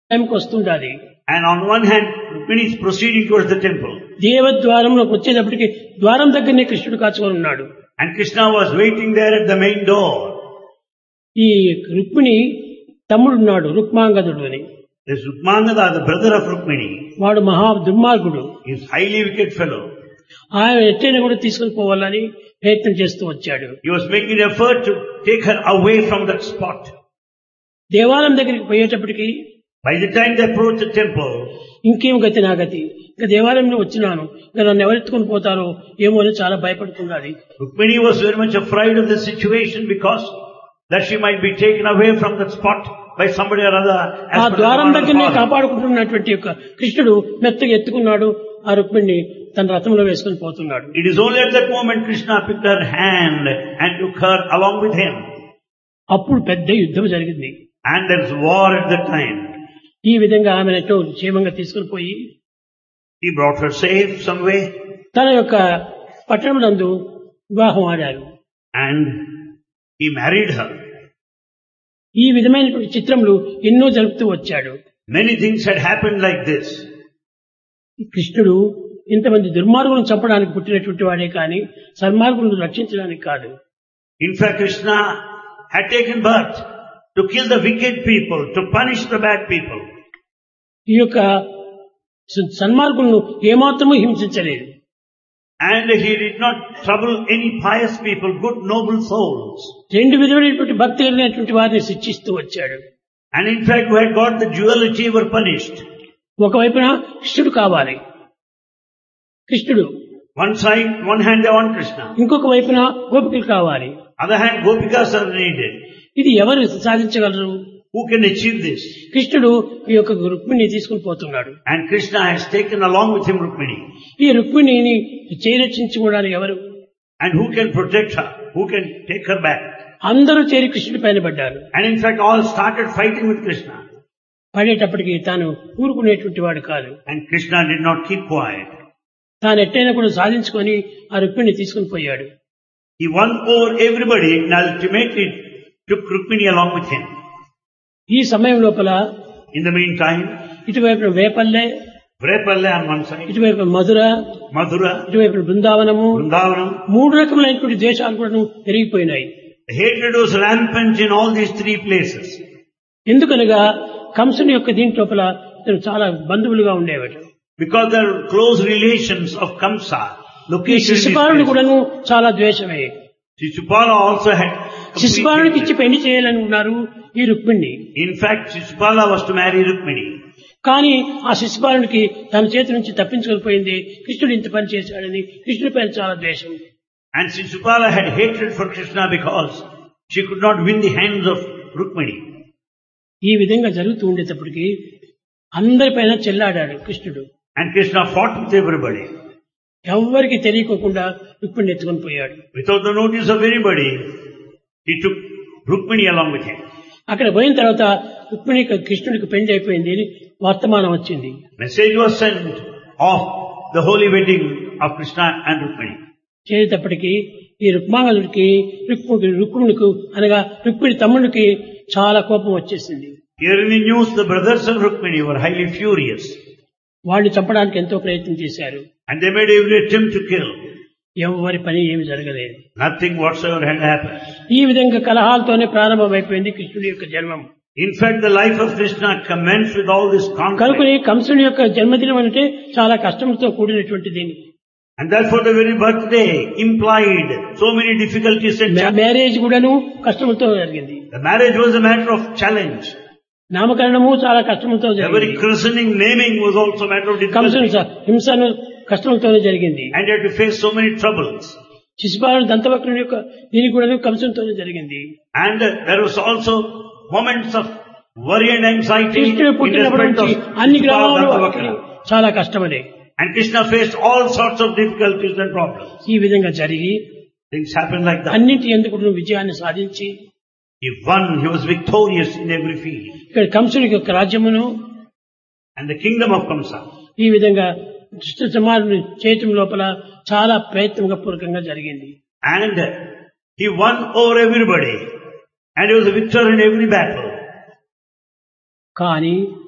టైంకి వస్తుండాలి. And on one hand, Rukmini is proceeding towards the temple. దేవద్వారంలోకి వచ్చేటప్పటికి ద్వారం దగ్గరనే కృష్ణుడు కాచుకొని ఉన్నాడు. And Krishna was waiting there at the main door. ఈ రుక్మిణి తమ్ముడున్నాడు రుక్మాంగదుడు అని. This Rukmangada, the brother of Rukmini, వాడు మహా దుర్మార్గుడు. is highly wicked fellow. ఆయన ఎట్టైనా కూడా తీసుకుని పోవాలని ప్రయత్నం చేస్తూ వచ్చాడు. He was making an effort to take her away from that spot. దేవాలయం దగ్గరికి పోయేటప్పటికి By the time they approached the temple, ఇంకేం గతి నా గతి, ఇంకా దేవాలయంలో వచ్చినాను, ఇంకా నన్ను ఎవరెత్తుకొని పోతారో ఏమో అని చాలా భయపడుతున్నది. Rukmini was very much afraid of the situation because that she might be taken away from that spot by somebody or other. ఆ ద్వారం దగ్గరనే కాపాడుకుంటున్నటువంటి యొక్క కృష్ణుడు మెత్తగా ఎత్తుకున్నాడు, ఆ రుక్మిణిని తన రథంలో వేసుకుని పోతున్నాడు. It is only at that moment Krishna picked her hand and took her along with him. అప్పుడు పెద్ద యుద్ధం జరిగింది. And there is war at that time. ఈ విధంగా ఆమె ఎట్టో క్షేమంగా తీసుకుని పోయి He brought her safe some way తన యొక్క పట్టణమునందు వివాహం ఆడారు. and he married her. ఈ విధమైనటువంటి చిత్రములు ఎన్నో జరుపుతూ వచ్చాడు. Many things had happened like this. ఈ కృష్ణుడు ఇంతమంది దుర్మార్గులను చంపడానికి పుట్టినటువంటి వాడే కానీ సన్మార్గులను రక్షించడానికి కాదు. In fact, Krishna had taken birth to kill the wicked people, to punish the bad people. ఈ యొక్క సన్మార్గులను ఏమాత్రమూ హింసించలేదు. And he did not trouble any pious people, good noble souls. రెండు విధమైనటువంటి భక్తి కలిగినటువంటి వారిని శిక్షిస్తూ వచ్చాడు. And in fact, who had got the duality were punished. ఒకవైపున కృష్ణుడు కావాలి, కృష్ణుడు One side, one hand they want Krishna. ఇంకొక వైపున గోపికలు కావాలి. Other hand, Gopikas are needed. ఇది ఎవరు సాధించగలరు? Who can achieve this? కృష్ణుడు ఈ యొక్క రుక్మిణిని తీసుకుని పోతున్నాడు. And Krishna has taken along with him Rukmini. ఈ రుక్మిణిని చేరక్షించుకోవడానికి ఎవరు? And who can protect her? Who can take her back? అందరూ చేరి కృష్ణుడి పైన పడ్డారు. And in fact, all started fighting with Krishna. పడేటప్పటికి తాను ఊరుకునేటువంటి వాడు కాదు. And Krishna did not keep quiet. తాను ఎట్టైనా కూడా సాధించుకొని ఆ రుక్మిణిని తీసుకుని పోయాడు. He won over everybody and ultimately took Rukmini along with him. ఈ సమయం లోపల In the meantime, ఇటువైపు Vepalle, Vrepalla on one side, ఇటువైపు మధుర, Madhura, ఇటువైపు బృందావనము, Vrindavanam. మూడు రకములైనటువంటి దేశాలు కూడా పెరిగిపోయినాయి. The hatred was rampant in all these three places. ఎందుకనగా కంసుని యొక్క దీని లోపల ఇతను చాలా బంధువులుగా ఉండేవాడు. Because there are close relations of Kamsa ఈ located in these శిశుపాలుని places. కూడాను చాలా ద్వేషమే. Shishupala also had complete శిశుపాలునికి ఇచ్చి hatred. పెళ్లి చేయాలని ఉన్నారు ఈ Rukmini. In fact, Shishupala was to marry Rukmini. కానీ ఆ శిశుపాలునికి తన చేతి నుంచి తప్పించుకొని కృష్ణుడు ఇంత పని చేశాడని కృష్ణుడి పైన చాలా ద్వేషం. And Shishupala had hatred for Krishna because she could not win the hands of Rukmini. ఈ విధంగా జరుగుతూ ఉండేటప్పటికి అందరిపైన చెల్లాడాడు కృష్ణుడు. And Krishna fought with everybody. ఎవ్వరికి తెలియకోకుండా రుక్మిణిని ఎత్తుకొని పోయాడు. Without the notice of anybody, he took Rukmini along with him. అక్కడ పోయిన తర్వాత రుక్మిణికి కృష్ణుడికి పెళ్లి అయిపోయింది అని వర్తమానం వచ్చింది. Message was sent of the holy wedding of Krishna and Rukmini. చేసేటప్పటికి ఈ రుక్మాంగదుడికి రుక్మిణికి అనగా రుక్మిణి తమ్ముడికి చాలా కోపం వచ్చేసింది. Hearing the news, the brothers of Rukmini were highly furious. వాడిని చంపడానికి ఎంతో ప్రయత్నం చేశారు. And they made every attempt to kill. ఎవరి పని ఏమి జరగలేదు. Nothing whatsoever had happened. ఈ విధంగా కలహాలతోనే ప్రారంభమైపోయింది కృష్ణుడి యొక్క జన్మం. In fact, the life of Krishna commenced with all this conflict. కనుకని కంసుని యొక్క జన్మదినం అంటే చాలా కష్టంతో కూడినటువంటిది. And therefore the very birthday implied so many difficulties and challenges. Marriage కూడాను కష్టంతో జరిగింది. The marriage was a matter of challenge. నామకరణము చాలా కష్టంతో The very జరిగింది. christening, naming was also a matter of కంసుని difficulty. హింసను కష్టంతోనే జరిగింది. And you had to face so many troubles. శిశుపాలుడు దంతవక్రుని యొక్క దీనికి కూడా కంసంతోనే జరిగింది. And there was also moments of worry and anxiety కృష్ణుడు in పుట్టినప్పటి respect నుంచి of అన్ని Shishupala గ్రామాలు Dantavakra. చాలా కష్టమనే. And Krishna faced all sorts of difficulties and problems. ఈ విధంగా జరిగి Things happened like that. అన్నింటి ఎందుకు విజయాన్ని సాధించి He won, he was victorious in every field. ఇక్కడ కంసుని యొక్క రాజ్యమును And the kingdom of Kamsa. ఈ విధంగా దుష్ట సమాజం చేయటం లోపల చాలా ప్రయత్నంగా పూర్వకంగా జరిగింది. And he won over everybody. And he was a victor in every battle. కానీ